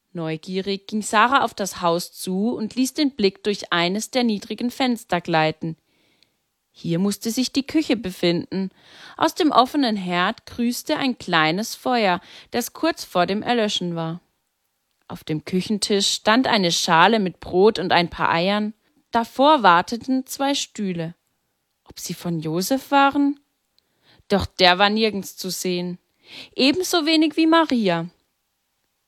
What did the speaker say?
Neugierig ging Sarah auf das Haus zu und ließ den Blick durch eines der niedrigen Fenster gleiten. Hier musste sich die Küche befinden. Aus dem offenen Herd grüßte ein kleines Feuer, das kurz vor dem Erlöschen war. Auf dem Küchentisch stand eine Schale mit Brot und ein paar Eiern. Davor warteten 2 Stühle. Ob sie von Josef waren? Doch der war nirgends zu sehen. Ebenso wenig wie Maria.